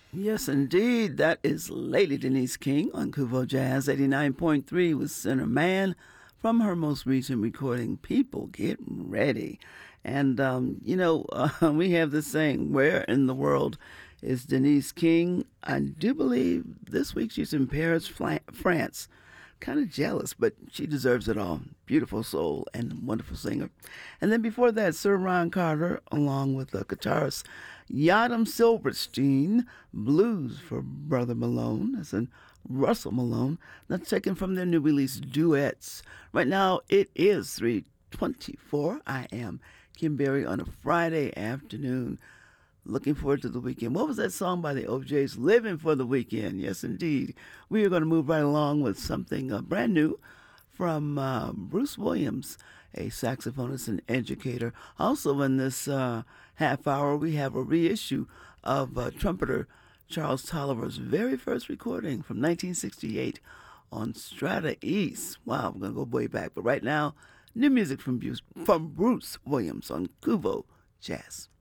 Yes, indeed. That is Lady Denise King on Kuvo Jazz 89.3 with Center Man from her most recent recording, People Get Ready. And, we have this saying, where in the world is Denise King? I do believe this week she's in Paris, France. Kind of jealous, but she deserves it all. Beautiful soul and wonderful singer. And then before that, Sir Ron Carter, along with the guitarist Yadam Silverstein, Blues for Brother Malone, as in Russell Malone. That's taken from their new release, Duets. Right now, it is 3:24. I am Kim Berry on a Friday afternoon. Looking forward to the weekend. What was that song by the OJs? Living for the Weekend. Yes, indeed. We are going to move right along with something brand new from Bruce Williams, a saxophonist and educator. Also, in this half hour, we have a reissue of trumpeter Charles Tolliver's very first recording from 1968 on Strata East. Wow, we're going to go way back. But right now, new music from Bruce Williams on Kuvo Jazz.